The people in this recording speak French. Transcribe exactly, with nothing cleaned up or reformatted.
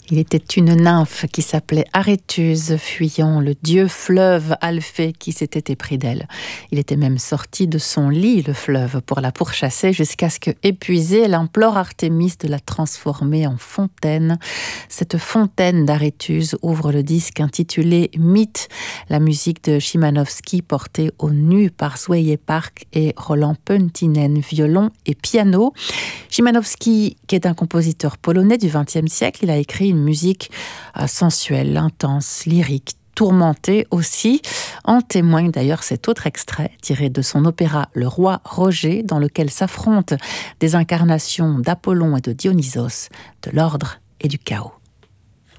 Il était une nymphe qui s'appelait Aréthuse, fuyant le dieu fleuve Alphée qui s'était épris d'elle. Il était même sorti de son lit, le fleuve, pour la pourchasser, jusqu'à ce que, épuisée, elle implore Artémis de la transformer en fontaine. Cette fontaine d'Aréthuse ouvre le disque intitulé Mythe, la musique de Szymanowski portée au nu par Zoueye Park et Roland Pöntinen, violon et piano. Szymanowski, qui est un compositeur polonais du vingtième siècle, il a écrit une musique euh, sensuelle, intense, lyrique, tourmentée aussi. En témoigne d'ailleurs cet autre extrait tiré de son opéra Le Roi Roger, dans lequel s'affrontent des incarnations d'Apollon et de Dionysos, de l'ordre et du chaos.